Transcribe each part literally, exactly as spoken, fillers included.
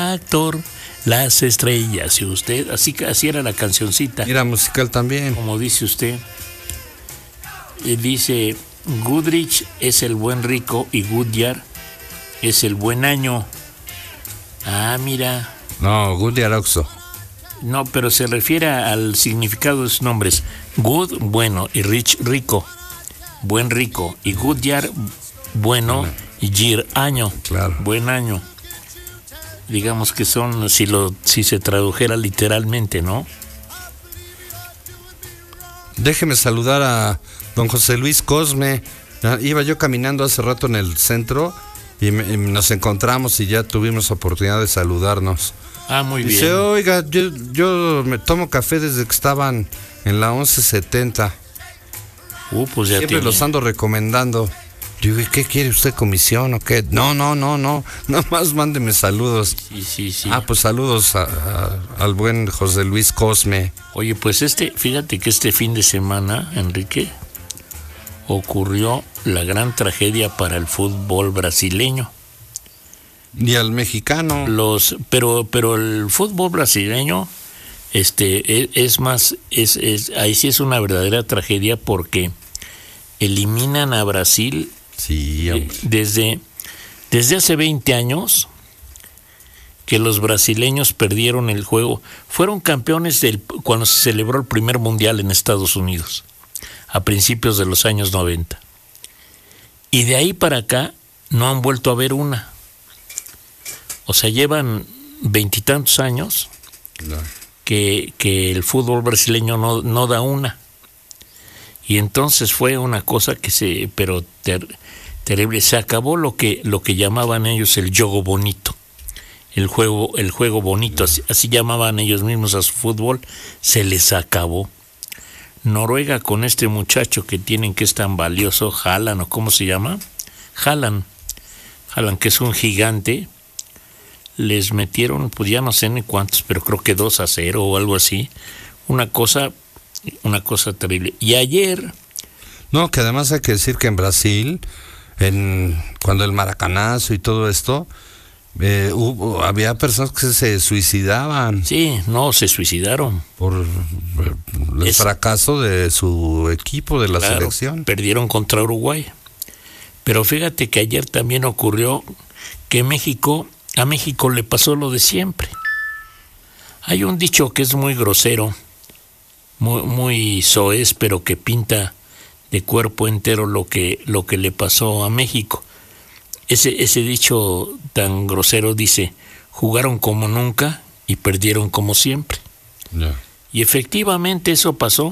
actor, las estrellas y usted, así que así era la cancioncita. Era musical también. Como dice usted. Eh, dice, Goodrich es el buen rico y Goodyear es el buen año. Ah, mira. No, Goodyear Oxo. No, pero se refiere al significado de sus nombres. Good, bueno, y Rich, rico. Buen rico. Y Goodyear, bueno, y Year, año. Claro. Buen año. Digamos que son, si lo si se tradujera literalmente, ¿no? Déjeme saludar a don José Luis Cosme. Iba yo caminando hace rato en el centro y, me, y nos encontramos y ya tuvimos oportunidad de saludarnos. Ah, muy Dice, bien. oiga, yo, yo me tomo café desde que estaban en la once setenta. Uh, pues ya Siempre tiene. los ando recomendando. Digo, ¿y qué quiere usted, comisión o qué? No, no, no, no. Nada más mándeme saludos. Sí, sí, sí. Ah, pues saludos a, a, al buen José Luis Cosme. Oye, pues este, fíjate que este fin de semana, Enrique, ocurrió la gran tragedia para el fútbol brasileño. Y al mexicano. Los, pero, pero el fútbol brasileño, este, es, es más, es, es, ahí sí es una verdadera tragedia porque eliminan a Brasil. Sí, hombre. desde, desde hace veinte años que los brasileños perdieron el juego. Fueron campeones del, cuando se celebró el primer mundial en Estados Unidos, a principios de los años noventa. Y de ahí para acá no han vuelto a ver una. O sea, llevan veintitantos años No. que, que el fútbol brasileño no, no da una. Y entonces fue una cosa que se, pero ter, terrible. Se acabó lo que, lo que llamaban ellos el jogo bonito. El juego, el juego bonito, así, así llamaban ellos mismos a su fútbol, se les acabó. Noruega con este muchacho que tienen que es tan valioso, Haaland, o ¿cómo se llama? Haaland, Haaland, que es un gigante, les metieron, pues ya no sé ni cuántos, pero creo que dos a cero o algo así. Una cosa, una cosa terrible. Y ayer... No, que además hay que decir que en Brasil, en cuando el maracanazo y todo esto, eh, hubo, había personas que se suicidaban. Sí, no, se suicidaron. Por el Es, fracaso de su equipo, de la claro, selección. Perdieron contra Uruguay. Pero fíjate que ayer también ocurrió que México... A México le pasó lo de siempre. Hay un dicho que es muy grosero, muy, muy soez, pero que pinta de cuerpo entero lo que, lo que le pasó a México. Ese, ese dicho tan grosero dice, jugaron como nunca y perdieron como siempre. Yeah. Y efectivamente eso pasó,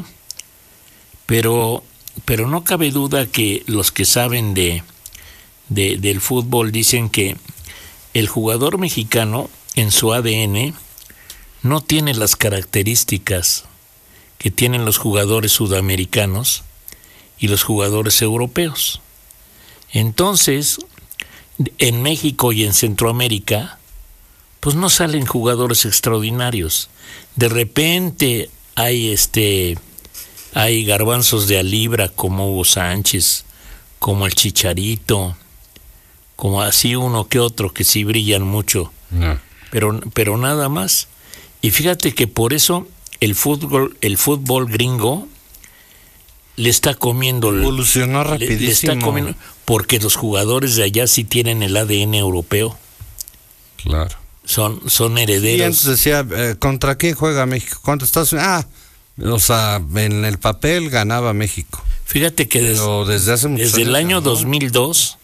pero, pero no cabe duda que los que saben de, de, del fútbol dicen que el jugador mexicano en su A D N no tiene las características que tienen los jugadores sudamericanos y los jugadores europeos. Entonces, en México y en Centroamérica, pues no salen jugadores extraordinarios. De repente hay este hay garbanzos de a libra como Hugo Sánchez, como el Chicharito, como así uno que otro que sí brillan mucho, No. pero, pero nada más. Y fíjate que por eso el fútbol, el fútbol gringo le está comiendo, evolucionó rapidísimo. Le, le está comiendo, porque los jugadores de allá sí tienen el A D N europeo. Claro. Son, son herederos. Y antes decía, eh, ¿contra quién juega México? ¿Contra Estados Unidos? Ah, o sea, en el papel ganaba México. Fíjate que des, desde, hace desde el año ganó. dos mil dos,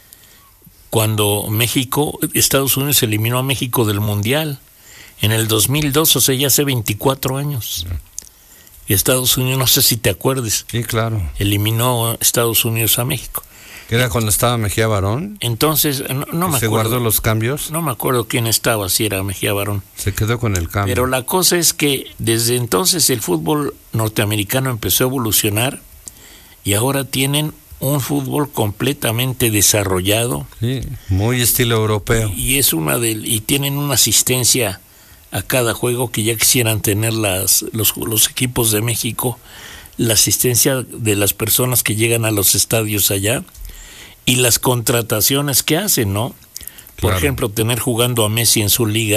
cuando México, Estados Unidos eliminó a México del Mundial, en el dos mil dos, o sea, ya hace veinticuatro años. Y Estados Unidos, no sé si te acuerdes, sí, claro, eliminó a Estados Unidos a México. ¿Que era cuando estaba Mejía Barón? Entonces, no, no me ¿Se acuerdo. guardó los cambios? No me acuerdo quién estaba, si era Mejía Barón. Se quedó con el cambio. Pero la cosa es que desde entonces el fútbol norteamericano empezó a evolucionar y ahora tienen un fútbol completamente desarrollado. Sí, muy estilo europeo. Y es una de, y tienen una asistencia a cada juego que ya quisieran tener las, los, los equipos de México, la asistencia de las personas que llegan a los estadios allá y las contrataciones que hacen, ¿no? Por Claro. ejemplo, tener jugando a Messi en su liga